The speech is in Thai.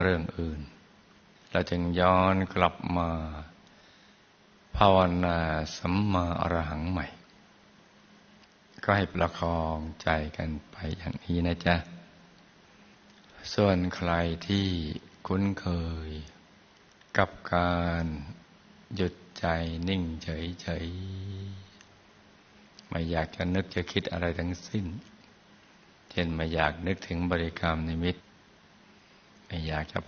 เรื่องอื่นเราจึงย้อนกลับมาภาวนาสัมมาอรหังใหม่ก็ให้ประคองใจกันไปอย่างนี้นะจ๊ะส่วนใครที่คุ้นเคยกับการหยุดใจนิ่งเฉยๆไม่อยากจะนึกจะคิดอะไรทั้งสิ้นเช่นไม่อยากนึกถึงบริกรรมนิมิตไม่อยากจะ